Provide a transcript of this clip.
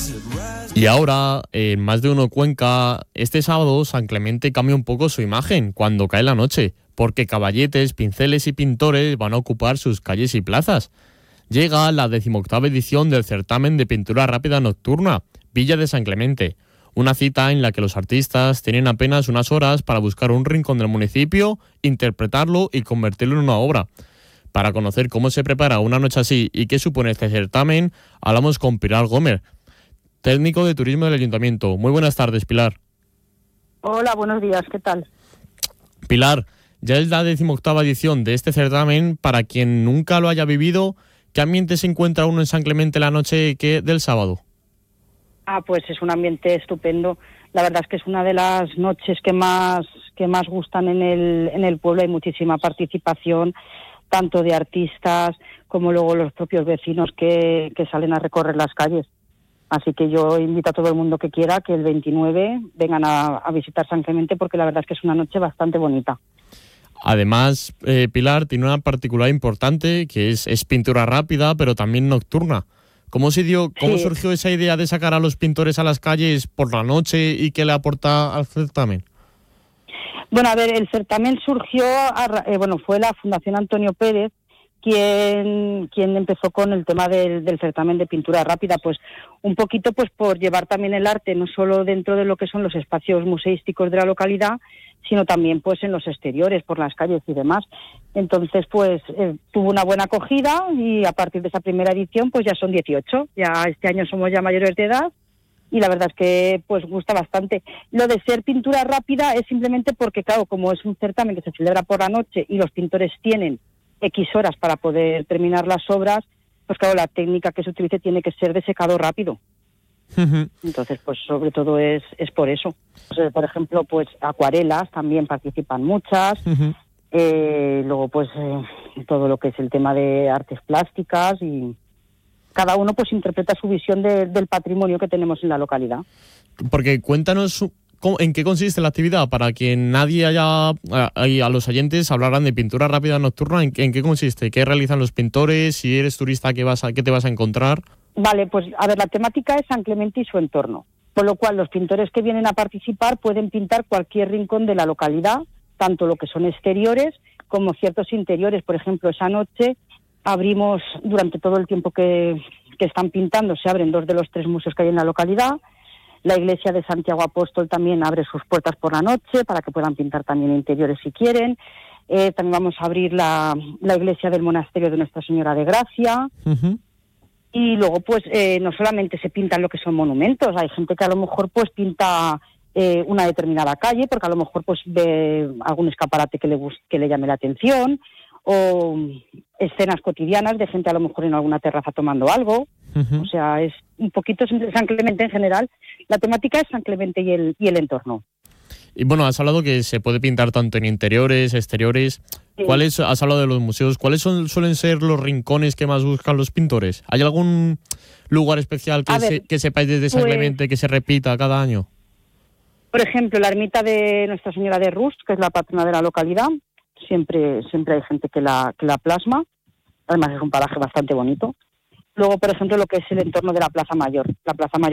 Y ahora, en Más de Uno Cuenca, este sábado San Clemente cambia un poco su imagen cuando cae la noche, porque caballetes, pinceles y pintores van a ocupar sus calles y plazas. Llega la 18ª edición del certamen de pintura rápida nocturna, Villa de San Clemente, una cita en la que los artistas tienen apenas unas horas para buscar un rincón del municipio, interpretarlo y convertirlo en una obra. Para conocer cómo se prepara una noche así y qué supone este certamen, hablamos con Pilar Gómez, técnico de turismo del Ayuntamiento. Muy buenas tardes, Pilar. Hola, buenos días, ¿qué tal? Pilar, ya es la 18ª edición de este certamen. Para quien nunca lo haya vivido, ¿qué ambiente se encuentra uno en San Clemente la noche del sábado? Pues es un ambiente estupendo. La verdad es que es una de las noches que más gustan en el pueblo. Hay muchísima participación, tanto de artistas como luego los propios vecinos que salen a recorrer las calles. Así que yo invito a todo el mundo que quiera que el 29 vengan a visitar San Clemente, porque la verdad es que es una noche bastante bonita. Además, Pilar, tiene una particularidad importante, que es pintura rápida, pero también nocturna. ¿Cómo surgió esa idea de sacar a los pintores a las calles por la noche y qué le aporta al certamen? Bueno, a ver, el certamen surgió, fue la Fundación Antonio Pérez quien empezó con el tema del certamen de pintura rápida, pues un poquito pues por llevar también el arte no solo dentro de lo que son los espacios museísticos de la localidad, sino también pues en los exteriores, por las calles y demás. Entonces pues tuvo una buena acogida y a partir de esa primera edición pues ya son 18, ya este año somos ya mayores de edad y la verdad es que pues gusta bastante. Lo de ser pintura rápida es simplemente porque, claro, como es un certamen que se celebra por la noche y los pintores tienen X horas para poder terminar las obras, pues claro, la técnica que se utilice tiene que ser de secado rápido. Entonces, pues sobre todo es por eso. Pues, por ejemplo, pues acuarelas también participan muchas. Luego, pues todo lo que es el tema de artes plásticas y cada uno pues interpreta su visión del patrimonio que tenemos en la localidad. Porque cuéntanos ¿en qué consiste la actividad? Para que nadie a los oyentes hablaran de pintura rápida nocturna, ¿en qué consiste? ¿Qué realizan los pintores? Si eres turista, ¿qué te vas a encontrar? Vale, pues a ver, la temática es San Clemente y su entorno, con lo cual los pintores que vienen a participar pueden pintar cualquier rincón de la localidad, tanto lo que son exteriores como ciertos interiores. Por ejemplo, esa noche abrimos, durante todo el tiempo que están pintando, se abren 2 de los 3 museos que hay en la localidad. La iglesia de Santiago Apóstol también abre sus puertas por la noche para que puedan pintar también interiores si quieren. También vamos a abrir la iglesia del monasterio de Nuestra Señora de Gracia. Y luego pues no solamente se pintan lo que son monumentos, hay gente que a lo mejor pues pinta una determinada calle porque a lo mejor pues ve algún escaparate que le llame la atención, o escenas cotidianas de gente a lo mejor en alguna terraza tomando algo. O sea, es un poquito San Clemente en general. La temática es San Clemente y el entorno. Y bueno, has hablado que se puede pintar tanto en interiores, exteriores. Sí. Has hablado de los museos. ¿Cuáles suelen ser los rincones que más buscan los pintores? ¿Hay algún lugar especial que sepáis desde San Clemente que se repita cada año? Por ejemplo, la ermita de Nuestra Señora de Rust, que es la patrona de la localidad. Siempre hay gente que la plasma. Además es un paraje bastante bonito. Luego, por ejemplo, lo que es el entorno de la Plaza Mayor. La Plaza Mayor